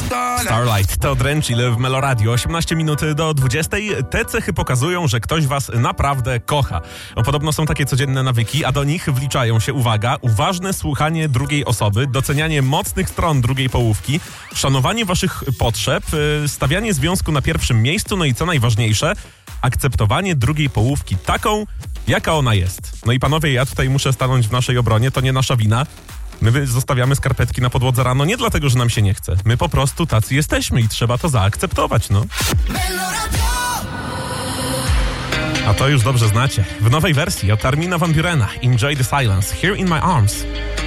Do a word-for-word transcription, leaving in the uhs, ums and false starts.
Starlight to Drenchill w Meloradio. osiemnaście minut do dwudziestej. Te cechy pokazują, że ktoś was naprawdę kocha. No, podobno są takie codzienne nawyki, a do nich wliczają się, uwaga, uważne słuchanie drugiej osoby, docenianie mocnych stron drugiej połówki, szanowanie waszych potrzeb, stawianie związku na pierwszym miejscu, no i co najważniejsze, akceptowanie drugiej połówki taką, jaka ona jest. No i panowie, ja tutaj muszę stanąć w naszej obronie, to nie nasza wina. My zostawiamy skarpetki na podłodze rano nie dlatego, że nam się nie chce. My po prostu tacy jesteśmy i trzeba to zaakceptować, no. A to już dobrze znacie. W nowej wersji od Armina van Burena Enjoy the Silence, Here in My Arms.